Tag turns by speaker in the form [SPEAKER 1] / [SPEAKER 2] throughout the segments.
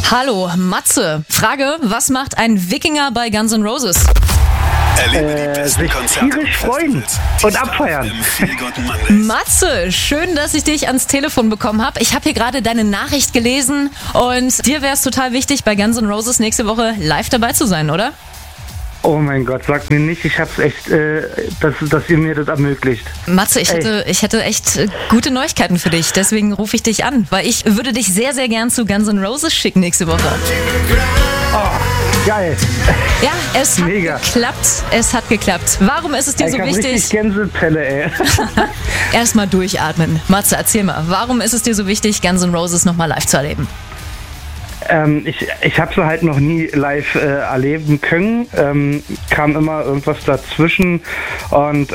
[SPEAKER 1] Hallo, Matze. Frage, was macht ein Wikinger bei Guns N' Roses?
[SPEAKER 2] Erlebe die besten
[SPEAKER 3] sich
[SPEAKER 2] Konzerte
[SPEAKER 3] tierisch freuen und abfeiern.
[SPEAKER 1] Matze, schön, dass ich dich ans Telefon bekommen habe. Ich habe hier gerade deine Nachricht gelesen und dir wäre es total wichtig, bei Guns N' Roses nächste Woche live dabei zu sein, oder?
[SPEAKER 3] Oh mein Gott, sag mir nicht, ich hab's echt, dass ihr mir das ermöglicht.
[SPEAKER 1] Matze, ich hätte echt gute Neuigkeiten für dich, deswegen rufe ich dich an, weil ich würde dich sehr, sehr gern zu Guns N' Roses schicken nächste Woche.
[SPEAKER 3] Oh, geil.
[SPEAKER 1] Ja, es hat
[SPEAKER 3] Mega.
[SPEAKER 1] geklappt. Es hat geklappt. Warum ist es dir so
[SPEAKER 3] Ich hab
[SPEAKER 1] wichtig?
[SPEAKER 3] richtig Gänsepelle, ey.
[SPEAKER 1] Erstmal durchatmen. Matze, erzähl mal, warum ist es dir so wichtig, Guns N' Roses nochmal live zu erleben?
[SPEAKER 3] Ich habe sie halt noch nie live erleben können. Kam immer irgendwas dazwischen und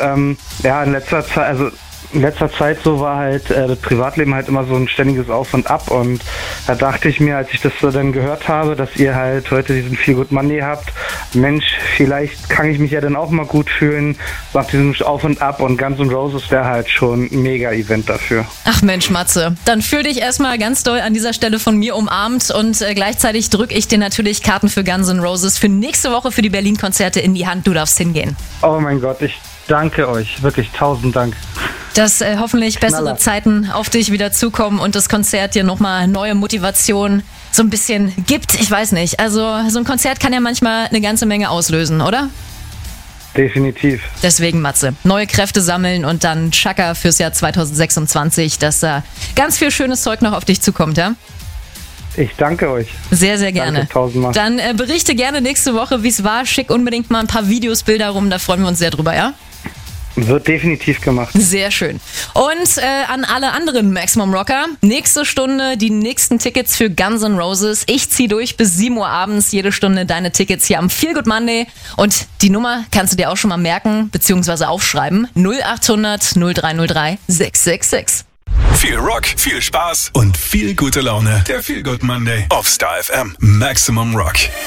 [SPEAKER 3] in letzter Zeit so war halt das Privatleben halt immer so ein ständiges Auf und Ab, und da dachte ich mir, als ich das so dann gehört habe, dass ihr halt heute diesen Feel Good Monday habt, Mensch, vielleicht kann ich mich ja dann auch mal gut fühlen nach diesem Auf und Ab, und Guns N' Roses wäre halt schon ein Mega-Event dafür.
[SPEAKER 1] Ach Mensch, Matze, dann fühl dich erstmal ganz doll an dieser Stelle von mir umarmt und gleichzeitig drücke ich dir natürlich Karten für Guns N' Roses für nächste Woche für die Berlin-Konzerte in die Hand. Du darfst hingehen.
[SPEAKER 3] Oh mein Gott, ich danke euch, wirklich 1000 Dank.
[SPEAKER 1] Dass hoffentlich bessere
[SPEAKER 3] Knaller.
[SPEAKER 1] Zeiten auf dich wieder zukommen und das Konzert dir nochmal neue Motivation so ein bisschen gibt. Ich weiß nicht, also so ein Konzert kann ja manchmal eine ganze Menge auslösen, oder?
[SPEAKER 3] Definitiv.
[SPEAKER 1] Deswegen, Matze, neue Kräfte sammeln und dann Chaka fürs Jahr 2026, dass da ganz viel schönes Zeug noch auf dich zukommt, ja?
[SPEAKER 3] Ich danke euch.
[SPEAKER 1] Sehr, sehr gerne.
[SPEAKER 3] Danke tausendmal.
[SPEAKER 1] Dann berichte gerne nächste Woche, wie es war. Schick unbedingt mal ein paar Videos, Bilder rum, da freuen wir uns sehr drüber, ja?
[SPEAKER 3] Wird definitiv gemacht.
[SPEAKER 1] Sehr schön. Und an alle anderen Maximum Rocker, nächste Stunde die nächsten Tickets für Guns N' Roses. Ich ziehe durch bis 7 Uhr abends, jede Stunde deine Tickets hier am Feel Good Monday. Und die Nummer kannst du dir auch schon mal merken, beziehungsweise aufschreiben. 0800 0303 666.
[SPEAKER 2] Viel Rock, viel Spaß und viel gute Laune. Der Feel Good Monday auf Star FM. Maximum Rock.